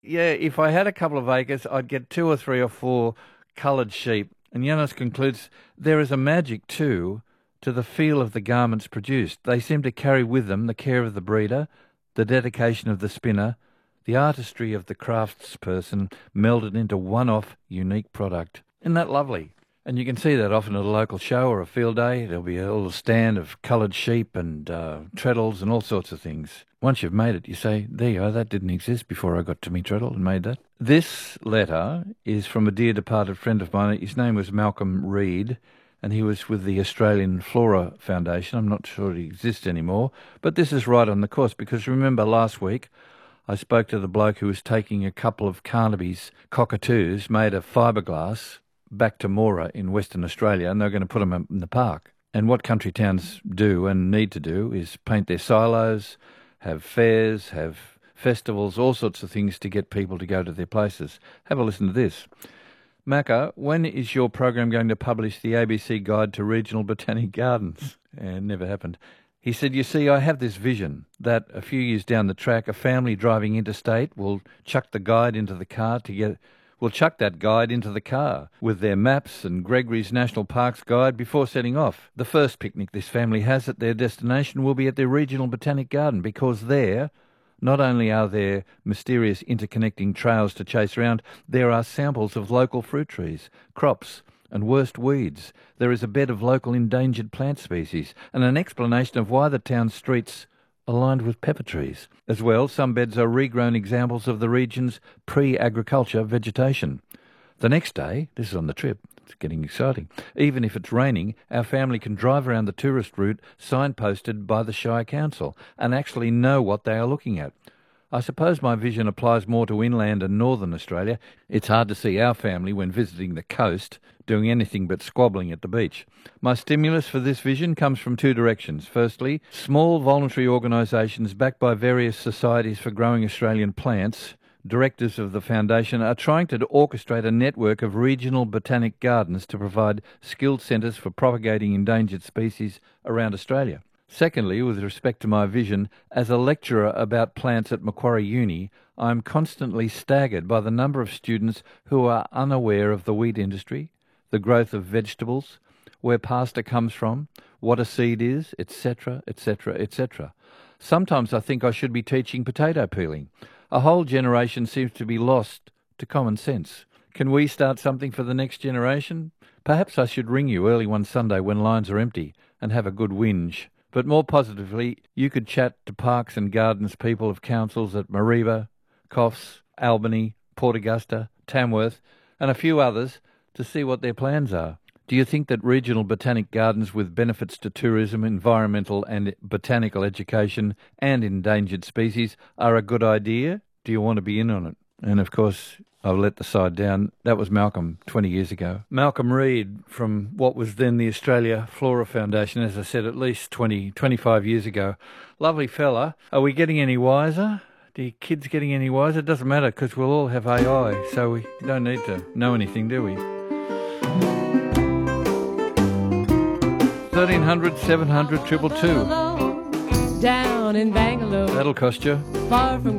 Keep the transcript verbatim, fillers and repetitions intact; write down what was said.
Yeah, if I had a couple of acres, I'd get two or three or four coloured sheep. And Yanis concludes there is a magic too to the feel of the garments produced. They seem to carry with them the care of the breeder, the dedication of the spinner, the artistry of the craftsperson melded into one-off, unique product. Isn't that lovely? And you can see that often at a local show or a field day. There'll be a little stand of coloured sheep and uh, treadles and all sorts of things. Once you've made it, you say, there you go, that didn't exist before I got to me treadle and made that. This letter is from a dear departed friend of mine. His name was Malcolm Reed, and he was with the Australian Flora Foundation. I'm not sure it exists anymore, but this is right on the course, because remember last week I spoke to the bloke who was taking a couple of Carnaby's cockatoos made of fiberglass back to Mora in Western Australia, and they're going to put them in the park. And what country towns do and need to do is paint their silos, have fairs, have festivals, all sorts of things to get people to go to their places. Have a listen to this. Macca, when is your program going to publish the A B C Guide to Regional Botanic Gardens? Eh, it never happened. He said, you see, I have this vision that a few years down the track, a family driving interstate will chuck the guide into the car to get... will chuck that guide into the car with their maps and Gregory's National Parks guide before setting off. The first picnic this family has at their destination will be at their regional botanic garden, because there, not only are there mysterious interconnecting trails to chase around, there are samples of local fruit trees, crops and worst weeds. There is a bed of local endangered plant species and an explanation of why the town's streets aligned with pepper trees. As well, some beds are regrown examples of the region's pre-agriculture vegetation. The next day, this is on the trip, it's getting exciting, even if it's raining, our family can drive around the tourist route signposted by the Shire Council and actually know what they are looking at. I suppose my vision applies more to inland and northern Australia. It's hard to see our family, when visiting the coast, doing anything but squabbling at the beach. My stimulus for this vision comes from two directions. Firstly, small voluntary organisations backed by various societies for growing Australian plants, directors of the foundation, are trying to orchestrate a network of regional botanic gardens to provide skilled centres for propagating endangered species around Australia. Secondly, with respect to my vision, as a lecturer about plants at Macquarie Uni, I am constantly staggered by the number of students who are unaware of the wheat industry, the growth of vegetables, where pasta comes from, what a seed is, et cetera, et cetera, et cetera. Sometimes I think I should be teaching potato peeling. A whole generation seems to be lost to common sense. Can we start something for the next generation? Perhaps I should ring you early one Sunday when lines are empty and have a good whinge. But more positively, you could chat to Parks and Gardens people of councils at Mareeba, Coffs, Albany, Port Augusta, Tamworth, and a few others to see what their plans are. Do you think that regional botanic gardens with benefits to tourism, environmental and botanical education and endangered species are a good idea? Do you want to be in on it? And of course, I've let the side down. That was Malcolm twenty years ago. Malcolm Reed from what was then the Australia Flora Foundation, as I said, at least twenty, twenty-five years ago. Lovely fella. Are we getting any wiser? Do your kids getting any wiser? It doesn't matter, because we'll all have A I, so we don't need to know anything, do we? thirteen hundred, seven hundred, two two two. Down in Bangalore, That'll cost you. far from